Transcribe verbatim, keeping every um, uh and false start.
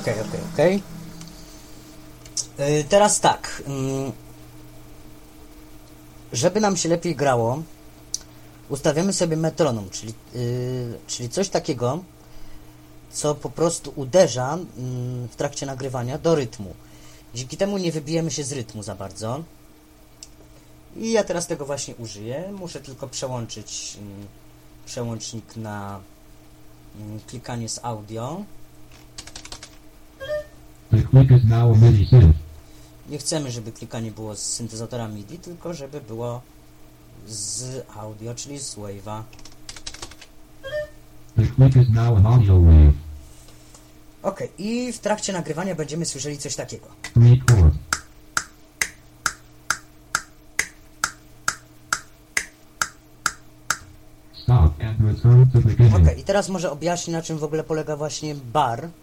Okej, okej, okej. Yy, Teraz tak. Yy, żeby nam się lepiej grało, ustawiamy sobie metronom, czyli, yy, czyli coś takiego, co po prostu uderza yy, w trakcie nagrywania do rytmu. Dzięki temu nie wybijemy się z rytmu za bardzo. I ja teraz tego właśnie użyję. Muszę tylko przełączyć yy, przełącznik na yy, klikanie z audio. Nie chcemy, żeby klikanie było z syntezatora MIDI, tylko żeby było z audio, czyli z wave'a. Ok, i w trakcie nagrywania będziemy słyszeli coś takiego. Ok, i teraz może objaśnię, na czym w ogóle polega właśnie bar.